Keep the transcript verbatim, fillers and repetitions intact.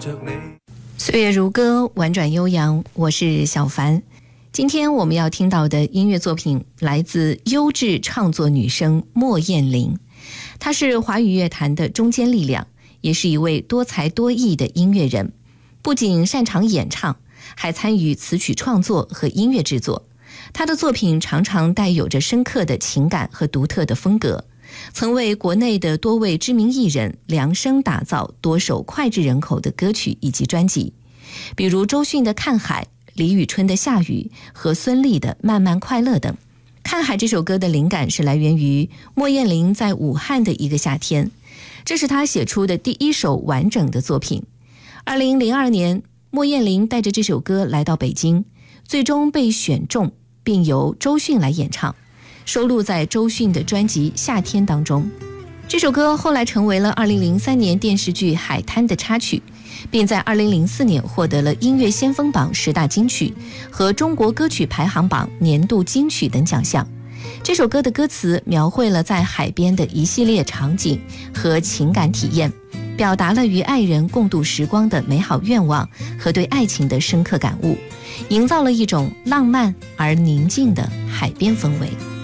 岁月如歌，婉转悠扬，我是小凡。今天我们要听到的音乐作品来自优质唱作女声莫艳玲，她是华语乐坛的中坚力量，也是一位多才多艺的音乐人，不仅擅长演唱，还参与词曲创作和音乐制作。她的作品常常带有着深刻的情感和独特的风格，曾为国内的多位知名艺人量身打造多首脍炙人口的歌曲以及专辑，比如周迅的《看海》，李宇春的《下雨》和孙俪的《慢慢快乐》等。《看海》这首歌的灵感是来源于莫艳玲在武汉的一个夏天，这是她写出的第一首完整的作品。二零零二年，莫艳玲带着这首歌来到北京，最终被选中，并由周迅来演唱，收录在周迅的专辑《夏天》当中。这首歌后来成为了二零零三年电视剧《海滩》的插曲，并在二零零四年获得了音乐先锋榜十大金曲和中国歌曲排行榜年度金曲等奖项。这首歌的歌词描绘了在海边的一系列场景和情感体验，表达了与爱人共度时光的美好愿望和对爱情的深刻感悟，营造了一种浪漫而宁静的海边氛围。